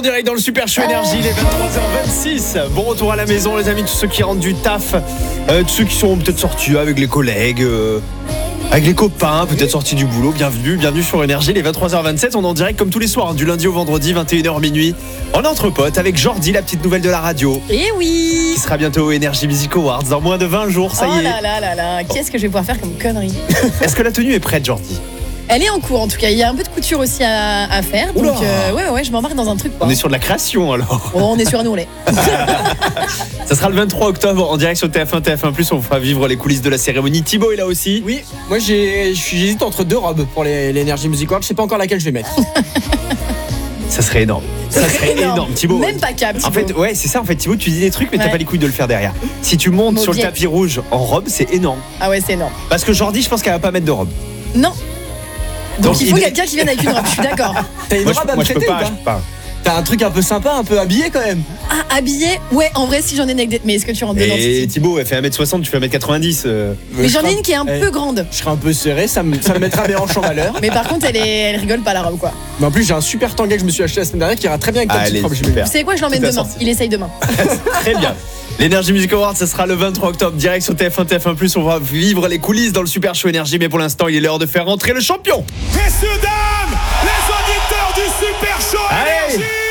En direct dans le Super Show Énergie, il est 23h26. Bon retour à la maison les amis, tous ceux qui rentrent du taf, tous ceux qui sont peut-être sortis avec les collègues, avec les copains, peut-être sortis du boulot, bienvenue sur Énergie, les 23h27. On est en direct comme tous les soirs, du lundi au vendredi, 21h minuit, en entre potes, avec Jordi, la petite nouvelle de la radio. Et oui, Qui sera bientôt au Energy Music Awards dans moins de 20 jours, ça y est. Oh là là, qu'est-ce que je vais pouvoir faire comme connerie. Est-ce que la tenue est prête, Jordi? Elle est en cours en tout cas, il y a un peu de couture aussi à faire. Donc ouais, je m'embarque dans un truc quoi. On est sur de la création alors. Oh, on est sur un ourlet. Ça sera le 23 octobre en direct sur TF1, TF1+, on vous fera vivre les coulisses de la cérémonie. Thibaut est là aussi. Oui, moi j'hésite entre deux robes pour l'Energy Music Awards. Je sais pas encore laquelle je vais mettre. Ça serait énorme. Ça serait énorme, Thibaut. Même pas cap, Thibaut. En fait, ouais, c'est ça. En fait, Thibaut, tu dis des trucs, mais t'as Ouais. pas les couilles de le faire derrière. Si tu montes sur le Mauviette. tapis rouge en robe, c'est énorme. Ah ouais, c'est énorme. Parce que Jordi, je pense qu'elle va pas mettre de robe. Non. Donc il faut il- quelqu'un qui vienne avec une robe, je suis d'accord. T'as une Moi, robe à me moi, je peux prêter ou pas. pas Je peux pas. T'as un truc un peu sympa, un peu habillé quand même. Ah, habillé. Ouais, en vrai, si j'en ai une avec des... Mais est-ce que tu rentres dedans Et Titi Thibaut, elle fait 1m60, tu fais 1m90. Mais j'en ai une qui est un peu grande. Je serai un peu serré, ça me mettra mes hanches en valeur. Mais par contre, elle rigole pas la robe quoi. Mais en plus, j'ai un super tanguay que je me suis acheté la semaine dernière qui ira très bien avec ta Ah, petite elle est robe. super. Vous savez quoi, je l'emmène Tout à demain. sortir. Il essaye demain. Très bien. L'Energy Music Awards, ça sera le 23 octobre, direct sur TF1, TF1+. On va vivre les coulisses dans le Super Show Énergie. Mais pour l'instant, il est l'heure de faire rentrer le champion. Messieurs, dames, les auditeurs du Super Show Allez. Énergie.